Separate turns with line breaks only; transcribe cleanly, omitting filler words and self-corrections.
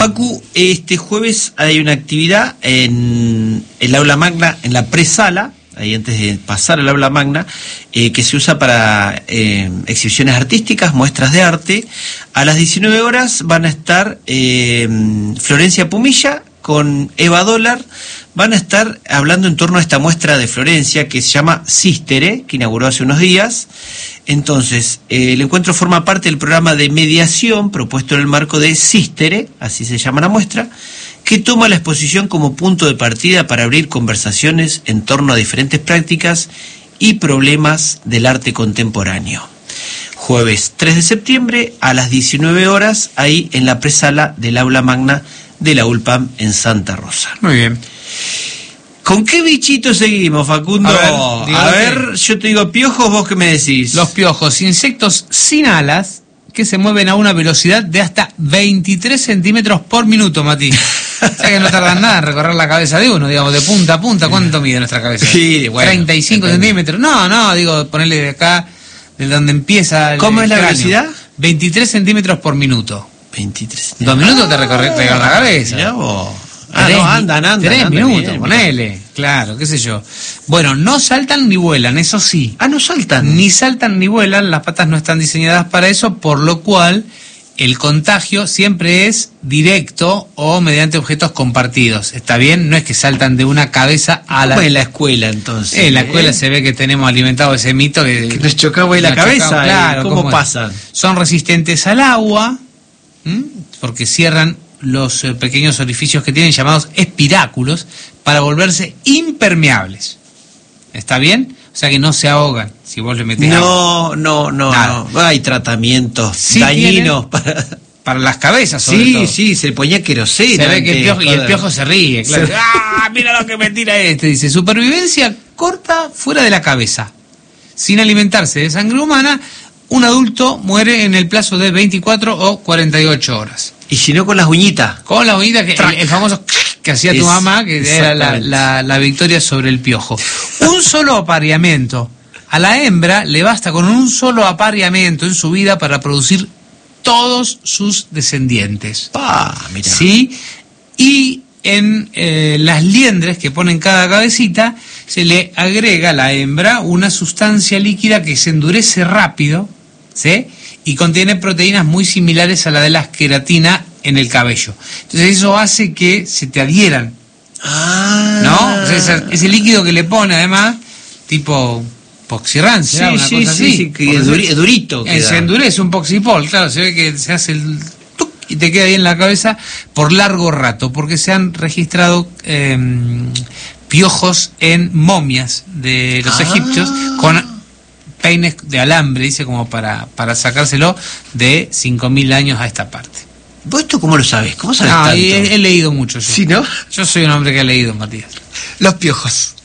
Facu, este jueves hay una actividad en el aula magna, en la presala, ahí antes de pasar al aula magna, que se usa para exhibiciones artísticas, muestras de arte. A las 19 horas van a estar Florencia Pumilla con Eva Dólar. Van a estar hablando en torno a esta muestra de Florencia que se llama Sistere, que inauguró hace unos días. Entonces, el encuentro forma parte del programa de mediación propuesto en el marco de Sistere, así se llama la muestra, que toma la exposición como punto de partida para abrir conversaciones en torno a diferentes prácticas y problemas del arte contemporáneo. Jueves 3 de septiembre a las 19 horas, ahí en la presala del aula magna de la ULPAM en Santa Rosa.
Muy bien.
¿Con qué bichito seguimos, Facundo? A ver, yo te digo piojos, ¿vos qué me decís?
Los piojos, insectos sin alas que se mueven a una velocidad de hasta 23 centímetros por minuto, Mati. O sea que no tardan nada en recorrer la cabeza de uno, digamos, de punta a punta. ¿Cuánto mide nuestra cabeza?
Sí, bueno.
35 centímetros. No, digo, ponerle de acá, de donde empieza el
¿Cómo es la
cráneo.
velocidad?
23 centímetros por minuto.
23.
2 minutos te recorrer la cabeza.
Mirá vos. Andan.
3 minutos,
bien,
ponele. Claro, qué sé yo. Bueno, no saltan ni vuelan, eso sí.
No saltan.
Ni saltan ni vuelan, las patas no están diseñadas para eso, por lo cual el contagio siempre es directo o mediante objetos compartidos. ¿Está bien? No es que saltan de una cabeza a la...
¿Cómo en la escuela, entonces?
En la escuela se ve que tenemos alimentado ese mito que
nos chocaba en la cabeza.
Chocaba, claro,
¿Cómo pasan?
Son resistentes al agua, porque cierran los pequeños orificios que tienen llamados espiráculos para volverse impermeables. ¿Está bien? O sea que no se ahogan si vos le metés agua.
No. Hay tratamientos
sí
dañinos
para las cabezas, sobre todo.
Sí, se le ponía queroseno.
Se ve que el piojo se ríe, claro. Mira lo que me tira este, dice. Supervivencia corta fuera de la cabeza. Sin alimentarse de sangre humana, un adulto muere en el plazo de 24 o 48 horas.
Y si no, con las uñitas.
Con las uñitas, el famoso que hacía tu mamá, que era la victoria sobre el piojo. Un solo apareamiento. A la hembra le basta con un solo apareamiento en su vida para producir todos sus descendientes.
Mira.
¿Sí? Y en las liendres que ponen cada cabecita, se le agrega a la hembra una sustancia líquida que se endurece rápido, ¿sí? Y contiene proteínas muy similares a la de la queratina en el cabello. Entonces eso hace que se te adhieran. ¿No? O sea, ese líquido que le pone, además, tipo poxirrancia, una cosa así.
Sí, que es durito.
Se endurece un poxipol, claro, se ve que se hace el tuc y te queda ahí en la cabeza por largo rato, porque se han registrado piojos en momias de los egipcios con peines de alambre, dice, como para sacárselo de 5.000 años a esta parte.
¿Vos esto cómo lo sabés? ¿Cómo sabés tanto?
He leído mucho yo.
¿Sí, no?
Yo soy un hombre que ha leído, Matías.
Los piojos.